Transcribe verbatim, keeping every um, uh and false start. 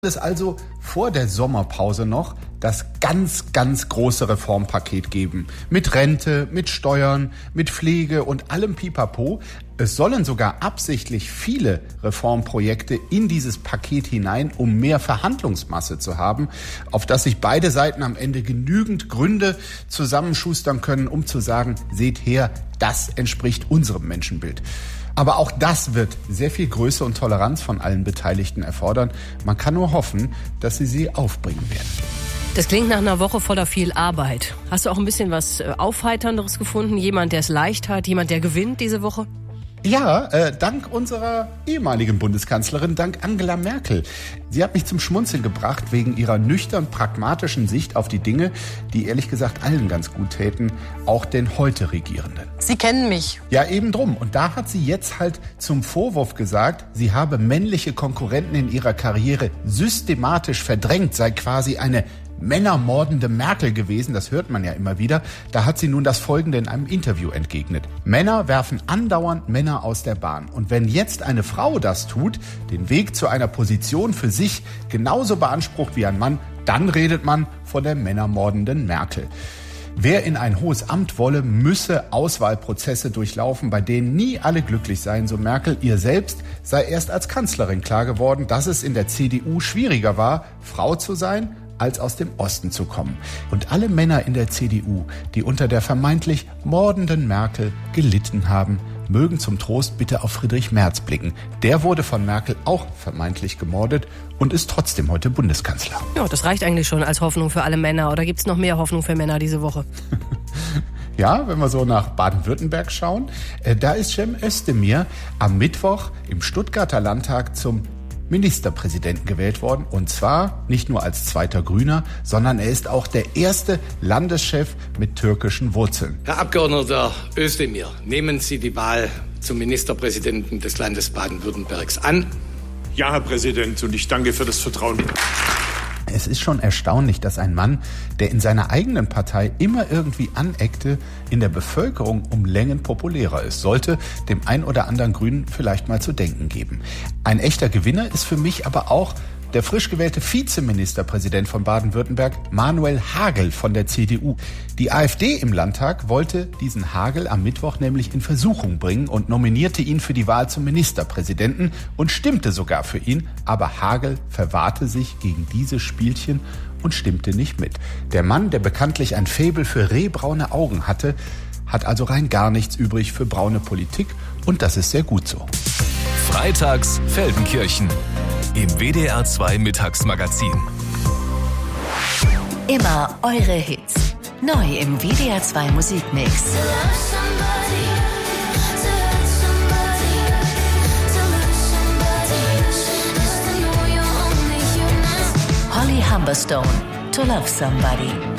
Es also vor der Sommerpause noch das ganz, ganz große Reformpaket geben. Mit Rente, mit Steuern, mit Pflege und allem Pipapo. Es sollen sogar absichtlich viele Reformprojekte in dieses Paket hinein, um mehr Verhandlungsmasse zu haben, auf das sich beide Seiten am Ende genügend Gründe zusammenschustern können, um zu sagen, seht her, das entspricht unserem Menschenbild. Aber auch das wird sehr viel Größe und Toleranz von allen Beteiligten erfordern. Man kann nur hoffen, dass sie sie aufbringen werden. Das klingt nach einer Woche voller viel Arbeit. Hast du auch ein bisschen was Aufheiternderes gefunden? Jemand, der es leicht hat? Jemand, der gewinnt diese Woche? Ja, äh, dank unserer ehemaligen Bundeskanzlerin, dank Angela Merkel. Sie hat mich zum Schmunzeln gebracht wegen ihrer nüchtern pragmatischen Sicht auf die Dinge, die ehrlich gesagt allen ganz gut täten, auch den heute Regierenden. Sie kennen mich. Ja, eben drum. Und da hat sie jetzt halt zum Vorwurf gesagt, sie habe männliche Konkurrenten in ihrer Karriere systematisch verdrängt, sei quasi eine männermordende Merkel gewesen, das hört man ja immer wieder. Da hat sie nun das Folgende in einem Interview entgegnet. Männer werfen andauernd Männer aus der Bahn. Und wenn jetzt eine Frau das tut, den Weg zu einer Position für sich genauso beansprucht wie ein Mann, dann redet man von der männermordenden Merkel. Wer in ein hohes Amt wolle, müsse Auswahlprozesse durchlaufen, bei denen nie alle glücklich seien, so Merkel. Ihr selbst sei erst als Kanzlerin klar geworden, dass es in der C D U schwieriger war, Frau zu sein, als aus dem Osten zu kommen. Und alle Männer in der C D U, die unter der vermeintlich mordenden Merkel gelitten haben, mögen zum Trost bitte auf Friedrich Merz blicken. Der wurde von Merkel auch vermeintlich gemordet und ist trotzdem heute Bundeskanzler. Ja, das reicht eigentlich schon als Hoffnung für alle Männer. Oder gibt es noch mehr Hoffnung für Männer diese Woche? Ja, wenn wir so nach Baden-Württemberg schauen, äh, da ist Cem Özdemir am Mittwoch im Stuttgarter Landtag zum Ministerpräsidenten gewählt worden. Und zwar nicht nur als zweiter Grüner, sondern er ist auch der erste Landeschef mit türkischen Wurzeln. Herr Abgeordneter Özdemir, nehmen Sie die Wahl zum Ministerpräsidenten des Landes Baden-Württembergs an? Ja, Herr Präsident, und ich danke für das Vertrauen. Es ist schon erstaunlich, dass ein Mann, der in seiner eigenen Partei immer irgendwie aneckte, in der Bevölkerung um Längen populärer ist. Sollte dem ein oder anderen Grünen vielleicht mal zu denken geben. Ein echter Gewinner ist für mich aber auch der frisch gewählte Vizeministerpräsident von Baden-Württemberg, Manuel Hagel von der C D U. Die AfD im Landtag wollte diesen Hagel am Mittwoch nämlich in Versuchung bringen und nominierte ihn für die Wahl zum Ministerpräsidenten und stimmte sogar für ihn. Aber Hagel verwahrte sich gegen dieses Spielchen und stimmte nicht mit. Der Mann, der bekanntlich ein Faible für rehbraune Augen hatte, hat also rein gar nichts übrig für braune Politik und das ist sehr gut so. Freitags Feldenkirchen im W D R zwei Mittagsmagazin. Immer eure Hits. Neu im W D R zwei Musikmix. Holly Humberstone, To Love Somebody.